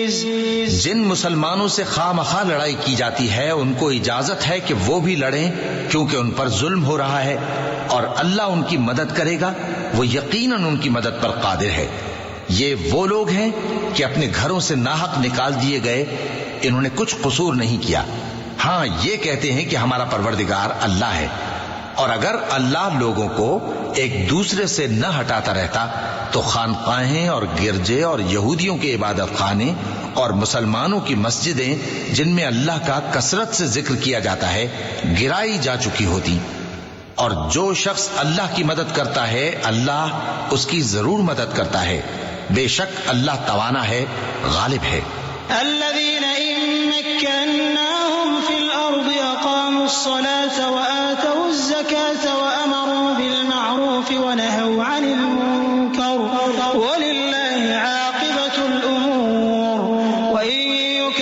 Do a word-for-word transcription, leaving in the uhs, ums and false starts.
جن مسلمانوں سے خواہ مخواہ لڑائی کی جاتی ہے ان کو اجازت ہے کہ وہ بھی لڑیں، کیونکہ ان پر ظلم ہو رہا ہے، اور اللہ ان کی مدد کرے گا، وہ یقیناً ان کی مدد پر قادر ہے۔ یہ وہ لوگ ہیں کہ اپنے گھروں سے ناحق نکال دیے گئے، انہوں نے کچھ قصور نہیں کیا، ہاں یہ کہتے ہیں کہ ہمارا پروردگار اللہ ہے۔ اور اگر اللہ لوگوں کو ایک دوسرے سے نہ ہٹاتا رہتا تو خانقاہیں اور گرجے اور یہودیوں کے عبادت خانے اور مسلمانوں کی مسجدیں جن میں اللہ کا کثرت سے ذکر کیا جاتا ہے گرائی جا چکی ہوتی۔ اور جو شخص اللہ کی مدد کرتا ہے اللہ اس کی ضرور مدد کرتا ہے، بے شک اللہ توانا ہے، غالب ہے۔ الذين إن مكناهم في الأرض أقاموا الصلاة وآتوا الزكاة